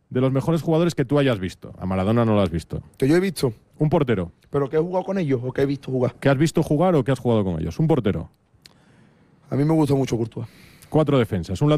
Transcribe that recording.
De los mejores jugadores que tú hayas visto. A Maradona no lo has visto. Que yo he visto. Un portero. ¿Pero que he jugado con ellos o que he visto jugar? ¿Que has visto jugar o que has jugado con ellos? Un portero. A mí me gusta mucho Courtois. 4 defensas. Un